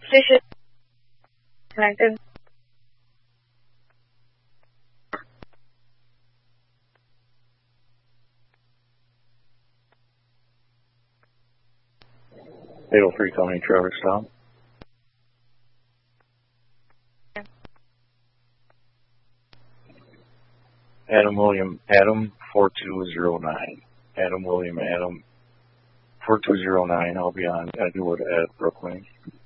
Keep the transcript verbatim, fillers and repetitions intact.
Station connected. eight oh three Tony Trevor Stone. Adam William Adam four two zero nine. Adam William Adam four two zero nine. I'll be on Edgewood at Brooklyn.